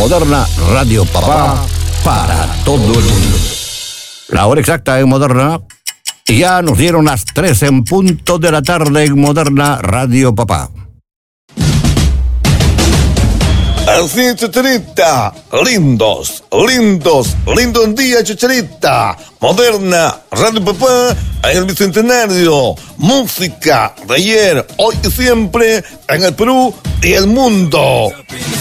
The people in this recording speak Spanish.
Moderna Radio Papá para todo el mundo. La hora exacta en Moderna. Y ya nos dieron las 3 en punto de la tarde en Moderna Radio Papá. Así, Chicharita. Lindo día, Chicharita. Moderna Radio Papá en el Bicentenario. Música de ayer, hoy y siempre en el Perú y el mundo.